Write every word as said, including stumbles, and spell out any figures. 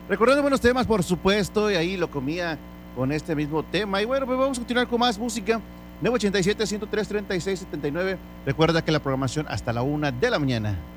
Recordando buenos temas, por supuesto, y ahí lo comía con este mismo tema. Y bueno, pues vamos a continuar con más música. nueve ochenta y siete, ciento tres, treinta y seis, setenta y nueve. Recuerda que la programación hasta la una de la mañana.